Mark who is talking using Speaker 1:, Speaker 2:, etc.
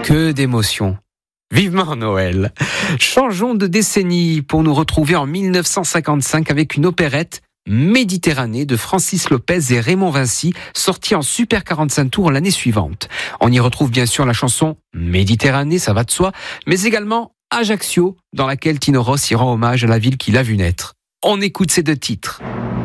Speaker 1: Que d'émotions. Vivement Noël. Changeons de décennie pour nous retrouver en 1955 avec une opérette Méditerranée de Francis Lopez et Raymond Vinci, sortie en Super 45 tours l'année suivante. On y retrouve bien sûr la chanson Méditerranée, ça va de soi, mais également Ajaccio, dans laquelle Tino Ross y rend hommage à la ville qu'il a vu naître. On écoute ces deux titres.